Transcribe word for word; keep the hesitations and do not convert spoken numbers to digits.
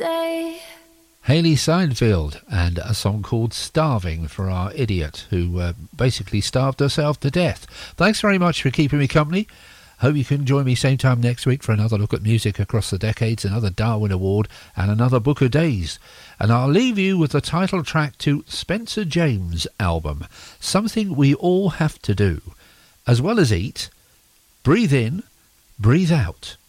day. Hayley Steinfeld and a song called Starving for our idiot who uh, basically starved herself to death. Thanks very much for keeping me company. Hope you can join me same time next week for another look at music across the decades, another Darwin Award and another Book of Days. And I'll leave you with the title track to Spencer James' album, Something We All Have to Do. As well as eat, breathe in, breathe out.